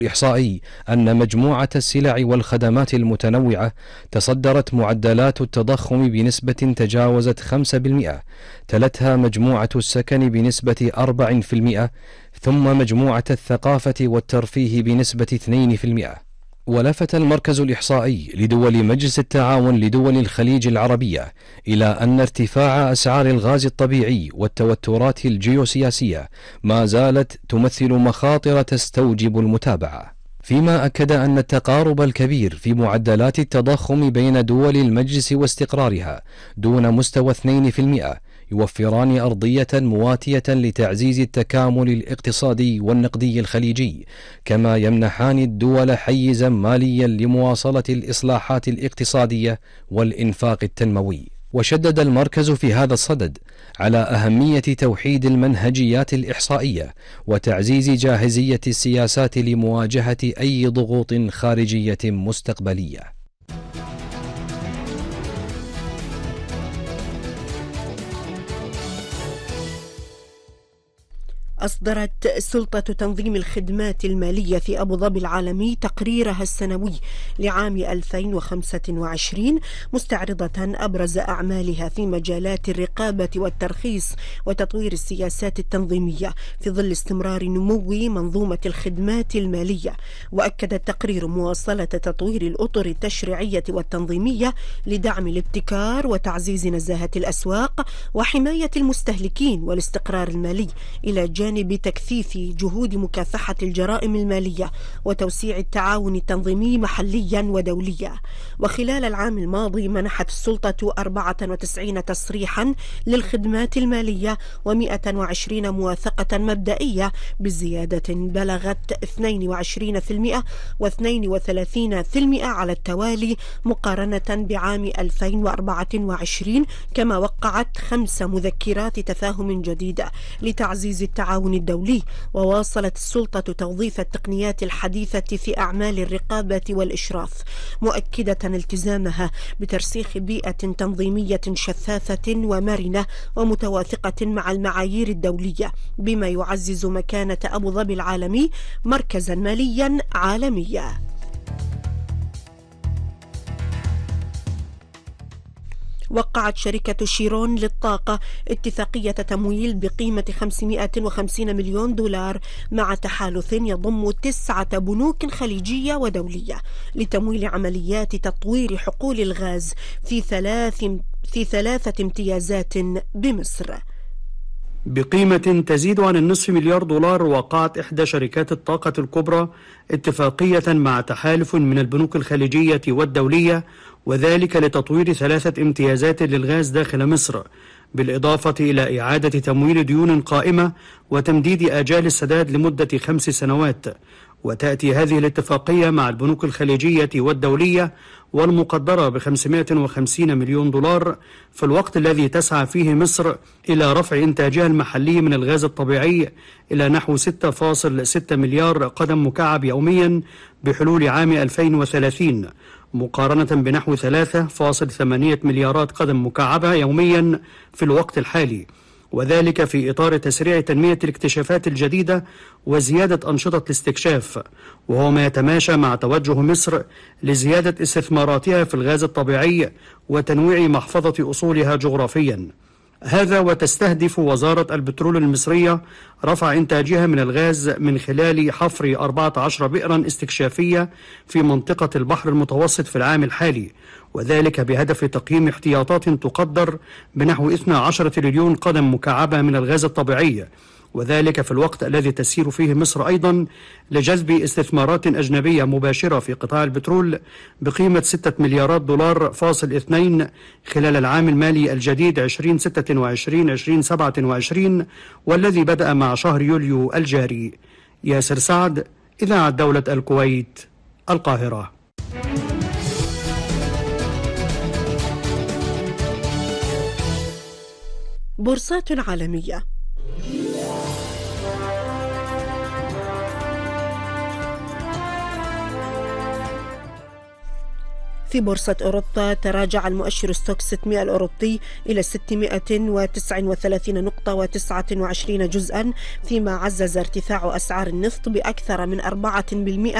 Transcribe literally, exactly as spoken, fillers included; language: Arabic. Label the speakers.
Speaker 1: الإحصائي أن مجموعة السلع والخدمات المتنوعة تصدرت معدلات التضخم بنسبة تجاوزت خمسة بالمئة، تلتها مجموعة السكن بنسبة أربعة بالمئة، ثم مجموعة الثقافة والترفيه بنسبة اثنين بالمئة. ولفت المركز الإحصائي لدول مجلس التعاون لدول الخليج العربية إلى أن ارتفاع أسعار الغاز الطبيعي والتوترات الجيوسياسية ما زالت تمثل مخاطر تستوجب المتابعة، فيما أكد أن التقارب الكبير في معدلات التضخم بين دول المجلس واستقرارها دون مستوى اثنين بالمئة يوفران أرضية مواتية لتعزيز التكامل الاقتصادي والنقدي الخليجي، كما يمنحان الدول حيزا ماليا لمواصلة الإصلاحات الاقتصادية والإنفاق التنموي. وشدد المركز في هذا الصدد على أهمية توحيد المنهجيات الإحصائية وتعزيز جاهزية السياسات لمواجهة أي ضغوط خارجية مستقبلية.
Speaker 2: أصدرت سلطة تنظيم الخدمات المالية في أبو ظبي العالمي تقريرها السنوي لعام ألفين وخمسة وعشرين، مستعرضة أبرز أعمالها في مجالات الرقابة والترخيص وتطوير السياسات التنظيمية في ظل استمرار نمو منظومة الخدمات المالية. وأكد التقرير مواصلة تطوير الأطر التشريعية والتنظيمية لدعم الابتكار وتعزيز نزاهة الأسواق وحماية المستهلكين والاستقرار المالي، إلى جانب بتكثيف جهود مكافحة الجرائم المالية وتوسيع التعاون التنظيمي محليا ودوليا. وخلال العام الماضي منحت السلطة أربعة وتسعين تصريحا للخدمات المالية ومئة وعشرين موافقة مبدئية بزيادة بلغت اثنين وعشرين بالمئة واثنين وثلاثين بالمئة على التوالي مقارنة بعام ألفين وأربعة وعشرين. كما وقعت خمس مذكرات تفاهم جديدة لتعزيز التعاون الدولي. وواصلت السلطة توظيف التقنيات الحديثة في أعمال الرقابة والإشراف، مؤكدة التزامها بترسيخ بيئة تنظيمية شفافة ومرنة ومتوافقة مع المعايير الدولية، بما يعزز مكانة أبو ظبي العالمي مركزا ماليا عالميا. وقعت شركة شيرون للطاقة اتفاقية تمويل بقيمة خمسمئة وخمسين مليون دولار مع تحالف يضم تسعة بنوك خليجية ودولية لتمويل عمليات تطوير حقول الغاز في ثلاث في ثلاثة امتيازات بمصر
Speaker 3: بقيمة تزيد عن النصف مليار دولار. وقعت إحدى شركات الطاقة الكبرى اتفاقية مع تحالف من البنوك الخليجية والدولية، وذلك لتطوير ثلاثة امتيازات للغاز داخل مصر، بالإضافة إلى إعادة تمويل ديون قائمة وتمديد آجال السداد لمدة خمس سنوات. وتأتي هذه الاتفاقية مع البنوك الخليجية والدولية والمقدرة ب خمسمئة وخمسين مليون دولار في الوقت الذي تسعى فيه مصر إلى رفع إنتاجها المحلي من الغاز الطبيعي إلى نحو ستة فاصلة ستة مليار قدم مكعب يوميا بحلول عام ألفين وثلاثين، مقارنة بنحو ثلاثة فاصلة ثمانية مليارات قدم مكعبة يوميا في الوقت الحالي، وذلك في إطار تسريع تنمية الاكتشافات الجديدة وزيادة أنشطة الاستكشاف، وهو ما يتماشى مع توجه مصر لزيادة استثماراتها في الغاز الطبيعي وتنويع محفظة أصولها جغرافيا. هذا وتستهدف وزارة البترول المصرية رفع إنتاجها من الغاز من خلال حفر أربعة عشر بئرا استكشافية في منطقة البحر المتوسط في العام الحالي، وذلك بهدف تقييم احتياطات تقدر بنحو اثني عشر تريليون قدم مكعبة من الغاز الطبيعي، وذلك في الوقت الذي تسير فيه مصر أيضا لجذب استثمارات أجنبية مباشرة في قطاع البترول بقيمة ستة مليارات دولار فاصل اثنين خلال العام المالي الجديد عشرين ستة وعشرين عشرين سبعة وعشرين، والذي بدأ مع شهر يوليو الجاري. ياسر سعد، إذاعة دولة الكويت، القاهرة.
Speaker 2: بورصات عالمية. في بورصة أوروبا تراجع المؤشر ستوكس ستمائة الأوروبي إلى ستمائة وتسعة وثلاثين نقطة وتسعة وعشرين جزءا، فيما عزز ارتفاع أسعار النفط بأكثر من أربعة بالمئة